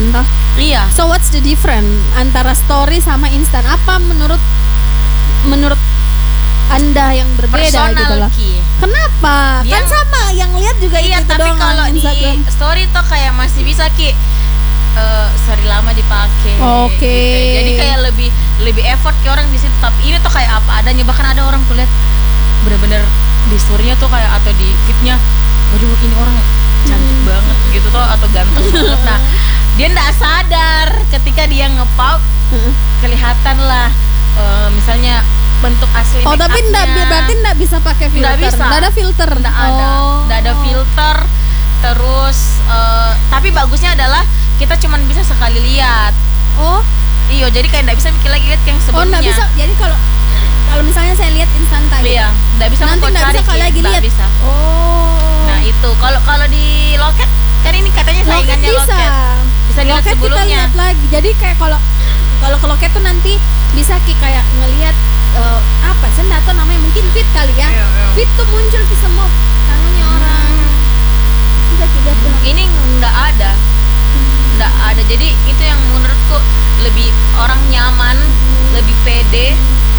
instan toh. Iya. So what's the difference antara story sama instan? Apa menurut Anda yang berbeda Personal gitu loh? Ki. Kenapa? Dia- Kan sama yang lihat juga Iya, itu tapi doang kalau di Instagram. story tuh kayak masih bisa Ki story lama dipakai. Oke. Gitu. Jadi kayak lebih effort ke orang di situ. Tapi ini tuh kayak apa adanya. Bahkan ada orang kulihat bener-bener di story-nya tuh kayak atau di feed-nya, waduh ini orang cantik banget gitu tuh atau ganteng banget. Nah, dia nggak sadar ketika dia nge-pop kelihatan lah misalnya bentuk asli Oh, tapi berarti enggak bisa pakai filter. Nggak bisa. Nggak ada filter. Nggak ada, Oh. nggak ada filter. Terus tapi bagusnya adalah kita cuman bisa sekali lihat. Oh, Iya, jadi kayak nggak bisa bikin lagi lihat yang oh sebelumnya. nggak bisa. Jadi kalau misalnya saya lihat instan tadi. Iya, nggak bisa Nanti nggak bisa kalau lagi nggak lihat. bisa. Oh. Nah itu kalau di loket kan ini katanya Loket saingannya bisa. loket. Bisa lihat Loket kita sebelumnya. lihat lagi. Jadi kayak kalau ke loket tuh nanti bisa kayak ngelihat apa sih nggak tahu namanya, mungkin feed kali ya. Iya. Feed tuh muncul di semua kanunya orang. Kita lihat tuh. Ini nggak ada. Nggak ada. Jadi itu yang menurutku lebih orang nyaman, lebih pede